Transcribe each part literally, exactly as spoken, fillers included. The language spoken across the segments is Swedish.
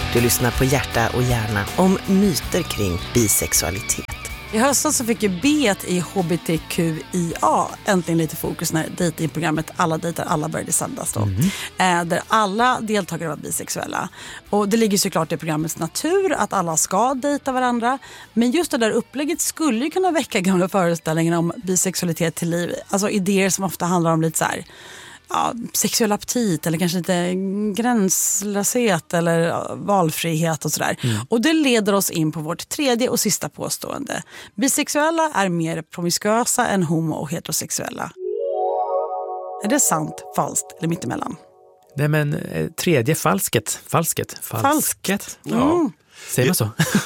Du lyssnar på Hjärta och hjärna om myter kring bisexualitet. I höstas så fick ju B i H B T Q I A äntligen lite fokus när datingprogrammet Alla dejtar alla började sändas då. Mm. Eh, där alla deltagare var bisexuella. Och det ligger såklart i programmets natur att alla ska dejta varandra. Men just det där upplägget skulle ju kunna väcka gamla föreställningar om bisexualitet till liv. Alltså idéer som ofta handlar om lite så här... Ja, sexuell aptit eller kanske lite gränslöshet eller valfrihet och sådär. Mm. Och det leder oss in på vårt tredje och sista påstående. Bisexuella är mer promiskuösa än homo- och heterosexuella. Är det sant, falskt eller mittemellan? Nej, men tredje falsket. Falsket. Falsket. Ja. Mm. Säger man så?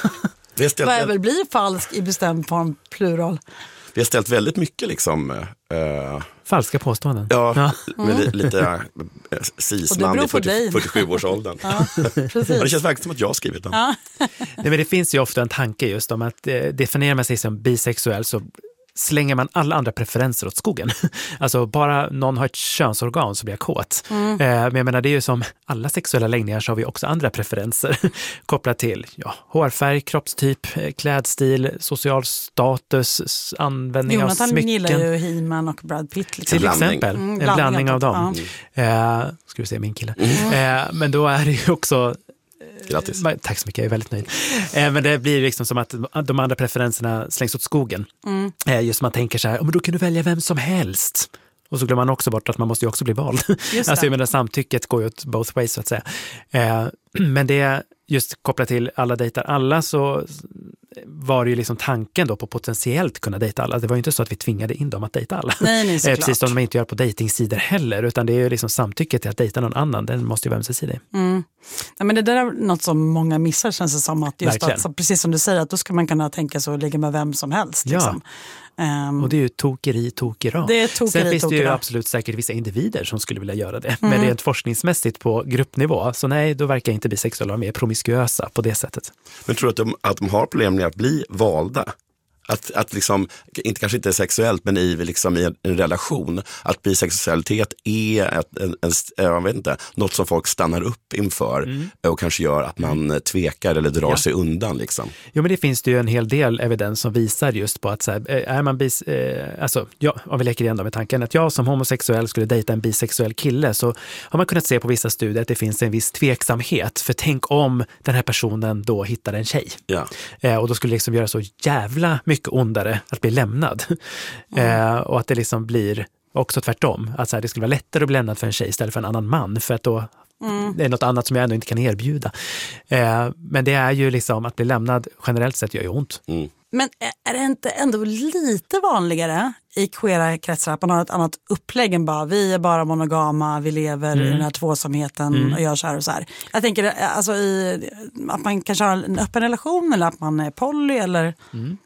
Vi ställt... Vad är väl blir falsk i bestämd form, plural? Vi har ställt väldigt mycket liksom... Uh... Falska påståenden. Ja, ja. Med li- lite äh, cisman i fyrtio, fyrtiosju-årsåldern. Ja, det känns verkligen som att jag har skrivit den. Ja. Nej, men det finns ju ofta en tanke just om att eh, definierar man sig som bisexuell så slänger man alla andra preferenser åt skogen. Alltså bara någon har ett könsorgan så blir jag kåt. Mm. Eh, men jag menar det är ju som alla sexuella läggningar så har vi också andra preferenser kopplat till ja, hårfärg, kroppstyp, klädstil, social status, användning Jonathan av smycken. Jonathan gillar ju He-Man och Brad Pitt. Liksom. Till exempel, mm, en blandning av dem. Ja. Eh, ska vi se min kille. Mm. Eh, men då är det ju också Grattis. Tack så mycket, jag är väldigt nöjd. Eh, men det blir liksom som att de andra preferenserna slängs åt skogen. Mm. Eh, just man tänker så här, oh, men då kan du välja vem som helst. Och så glömmer man också bort att man måste ju också bli vald. Alltså jag menar, samtycket går ju åt both ways så att säga. Eh, men det är just kopplat till alla dejtar alla så var det ju liksom tanken då på potentiellt kunna dejta alla. Det var ju inte så att vi tvingade in dem att dejta alla. Nej, nej, eh, precis som de inte gör på dejtingsidor heller, utan det är ju liksom samtycket till att dejta någon annan. Den måste ju vara ömsesidig. Mm. Nej, men det där är något som många missar, känns det som att just att, så, precis som du säger, att då ska man kunna tänka så och ligga med vem som helst. Liksom. Ja. Um, och det är ju tokeri, tokera. Det är tokeri, Sen finns tokera. det ju absolut säkert vissa individer som skulle vilja göra det. Mm. Men rent forskningsmässigt på gruppnivå, så nej, då verkar inte bisexuella vara mer promiskuösa på det sättet. Men tror du att de, att de har problem med att bli valda? Att, att liksom, inte, kanske inte sexuellt, men i, liksom i en, en relation, att bisexualitet är ett, en, en, jag vet inte, något som folk stannar upp inför mm. och kanske gör att man tvekar eller drar ja. sig undan. Liksom. Jo, men det finns det ju en hel del evidens som visar just på att så här, är man bis, eh, alltså, ja, om vi leker igen då med tanken att jag som homosexuell skulle dejta en bisexuell kille, så har man kunnat se på vissa studier att det finns en viss tveksamhet. För tänk om den här personen då hittar en tjej. Ja. Eh, och då skulle det liksom göra så jävla mycket mycket ondare att bli lämnad. Mm. Eh, och att det liksom blir också tvärtom. Att så här, det skulle vara lättare att bli lämnad för en tjej istället för en annan man. För att då mm. det är något annat som jag ändå inte kan erbjuda. Eh, men det är ju liksom att bli lämnad generellt sett gör ju ont. Mm. Men är det inte ändå lite vanligare i queera kretsar att man har ett annat upplägg än bara vi är bara monogama, vi lever mm. i den här tvåsamheten mm. och gör så här och så här. Jag tänker alltså i, att man kanske har en öppen relation eller att man är poly eller... Mm.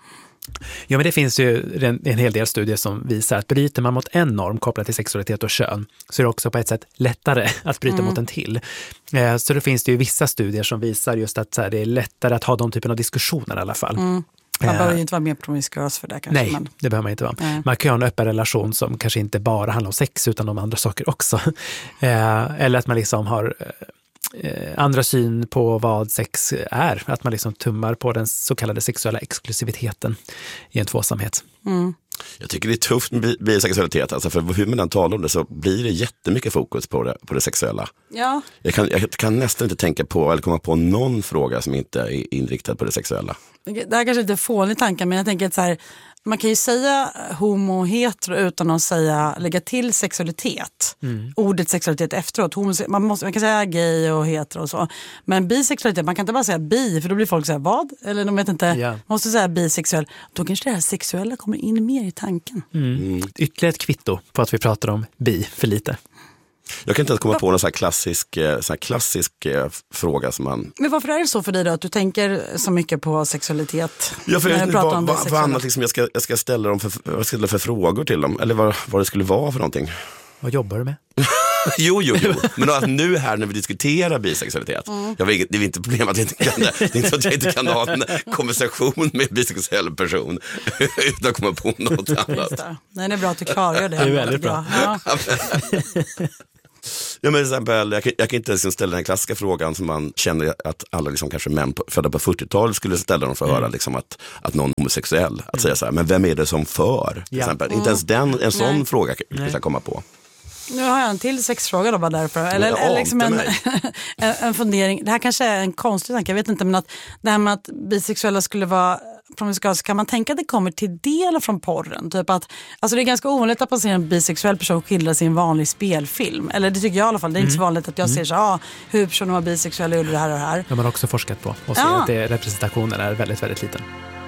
Ja, men det finns ju en, en hel del studier som visar att bryter man mot en norm kopplat till sexualitet och kön så är det också på ett sätt lättare att bryta mm. mot en till. Eh, så då finns det ju vissa studier som visar just att så här, det är lättare att ha de typen av diskussioner i alla fall. Mm. Man behöver ju inte vara mer promiskuös för det kanske. Nej, men... det behöver man inte vara. Nej. Man kan ha en öppen relation som kanske inte bara handlar om sex utan om andra saker också. Eh, eller att man liksom har... Eh, andra syn på vad sex är. Att man liksom tummar på den så kallade sexuella exklusiviteten i en tvåsamhet. Mm. Jag tycker det är tufft med bisexualitet. Alltså för hur man än talar om det så blir det jättemycket fokus på det, på det sexuella. Ja. Jag kan, jag kan nästan inte tänka på eller komma på någon fråga som inte är inriktad på det sexuella. Det här kanske inte är fånig tanke, men jag tänker att så här, man kan ju säga homo hetero utan att säga, lägga till sexualitet. Mm. Ordet sexualitet efteråt. Homose- man, måste, man kan säga gay och hetero och så. Men bisexualitet, man kan inte bara säga bi, för då blir folk så här, vad? Eller de vet inte, yeah. man måste säga bisexuell. Då kanske det här sexuella kommer in mer i tanken. Mm. Mm. Ytterligare ett kvitto på att vi pratar om bi för lite. Jag kan inte ens komma på någon sån här klassisk, sån här klassisk eh, fråga som man... Men varför är det så för dig då? Att du tänker så mycket på sexualitet? Ja, för jag vet inte vad, vad, vad annat liksom jag, ska, jag ska ställa dem för, jag ska ställa för frågor till dem. Eller vad, vad det skulle vara för någonting. Vad jobbar du med? jo, jo, jo. Men att nu här när vi diskuterar bisexualitet, mm. jag vet, det är inte problem att jag inte kan det. Det är inte så att jag inte kan ha en konversation med en bisexuell person utan att komma på något annat. Det. Nej, det är bra att du klargör det. Det är väldigt bra. Ja. Ja, men till exempel, jag, kan, jag kan inte liksom ställa den klassiska frågan som man känner att alla liksom, kanske män på, födda på fyrtiotalet skulle ställa dem för att mm. höra liksom, att, att någon är homosexuell. Att mm. säga så här, men vem är det som för? Till ja. exempel. Mm. Inte ens den, en sån Nej. fråga kan jag komma på. Nu har jag en till sexfråga då bara därför. Eller, eller liksom en, en, en fundering. Det här kanske är en konstig tanke, jag vet inte. Men att det här med att bisexuella skulle vara promiskuösa, kan man tänka att det kommer till del från porren? Typ att, alltså det är ganska ovanligt att man ser en bisexuell person skildras i en vanlig spelfilm. Eller det tycker jag i alla fall. Det är mm. inte så vanligt att jag mm. ser så ah, huvudpersonen var bisexuell och gjorde det här och det här. Det har man också forskat på. Och ser ja. att det, representationen är väldigt, väldigt liten.